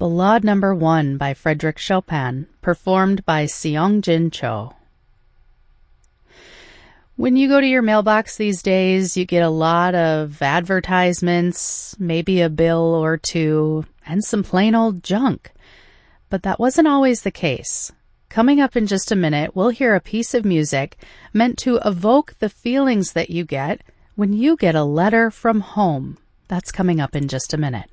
Ballade Number 1 by Frédéric Chopin, performed by Seong-Jin Cho. When you go to your mailbox these days, you get a lot of advertisements, maybe a bill or two, and some plain old junk. But that wasn't always the case. Coming up in just a minute, we'll hear a piece of music meant to evoke the feelings that you get when you get a letter from home. That's coming up in just a minute.